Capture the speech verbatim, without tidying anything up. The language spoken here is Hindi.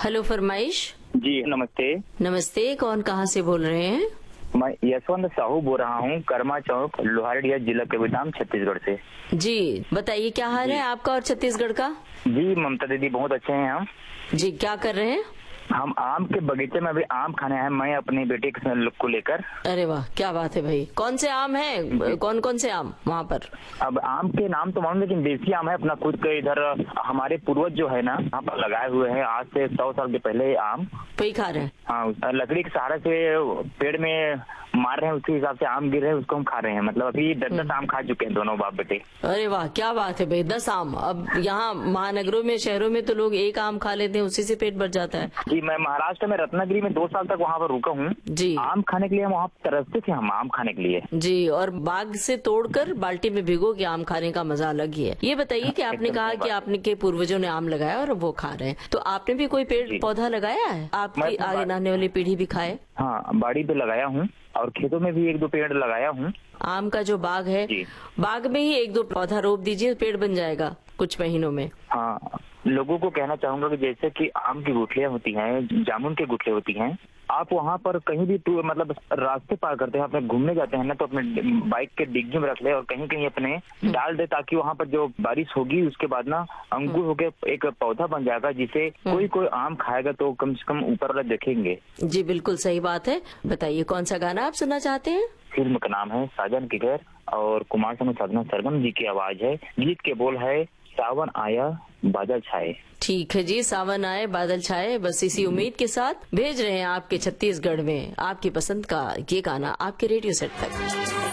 हेलो फरमाइश। जी नमस्ते। नमस्ते, कौन कहाँ से बोल रहे हैं? मैं यशवंत साहू बोल रहा हूँ, कर्मा चौक, लोहारडिया, जिला कबीरधाम, छत्तीसगढ़ से। जी बताइए, क्या हाल है आपका और छत्तीसगढ़ का? जी ममता दीदी बहुत अच्छे हैं हम। जी क्या कर रहे हैं? हम आम के बगीचे में अभी आम खाने आए, मैं अपने बेटे को लेकर। अरे वाह, क्या बात है भाई। कौन से आम है, कौन कौन से आम वहाँ पर? अब आम के नाम तो मालूम, लेकिन देसी आम है अपना खुद के। इधर हमारे पूर्वज जो है ना यहाँ पर लगाए हुए हैं, आज से सौ साल के पहले आम वही खा रहे हैं। हाँ, लकड़ी के सहारे से पेड़ में मार रहे हैं, उसके हिसाब से आम गिर रहे हैं, उसको हम खा रहे हैं। मतलब अभी दस दस आम खा चुके हैं दोनों बाप बेटे। अरे वाह, क्या बात है भाई, दस आम। अब यहाँ महानगरों में, शहरों में तो लोग एक आम खा लेते हैं, उसी से पेट भर जाता है। जी मैं महाराष्ट्र में रत्नागिरी में दो साल तक वहाँ पर रुका हूँ जी। आम खाने के लिए, वहाँ तरसते थे हम आम खाने के लिए। जी, और बाग से तोड़कर बाल्टी में भिगो के आम खाने का मजा अलग ही है। ये बताइए कि आपने कहा कि आपने के पूर्वजों ने आम लगाया और वो खा रहे हैं, तो आपने भी कोई पेड़ पौधा लगाया है आपकी आगे आने वाली पीढ़ी भी खाए? हाँ, बाड़ी पे लगाया हूँ और खेतों में भी एक दो पेड़ लगाया हूँ। आम का जो बाग है, बाग में ही एक दो पौधा रोप दीजिए, पेड़ बन जाएगा कुछ महीनों में। हाँ, लोगों को कहना चाहूंगा कि जैसे कि आम की गुठलियां होती हैं, जामुन के गुठले होती हैं, आप वहाँ पर कहीं भी टूर मतलब रास्ते पार करते हैं, अपने घूमने जाते हैं ना, तो अपने बाइक के डिग्गी में रख ले और कहीं कहीं अपने डाल दे, ताकि वहाँ पर जो बारिश होगी उसके बाद ना अंकुर होके एक पौधा बन जाएगा, जिसे कोई कोई आम खाएगा तो कम से कम ऊपर वाला देखेंगे। जी बिल्कुल सही बात है। बताइए कौन सा गाना आप सुनना चाहते हैं? फिल्म का नाम है साजन की घर और कुमार सानू साधना सरगम जी की आवाज है। गीत के बोल है सावन आया बादल छाए। ठीक है जी, सावन आए बादल छाए, बस इसी उम्मीद के साथ भेज रहे हैं आपके छत्तीसगढ़ में आपकी पसंद का ये गाना आपके रेडियो सेट तक।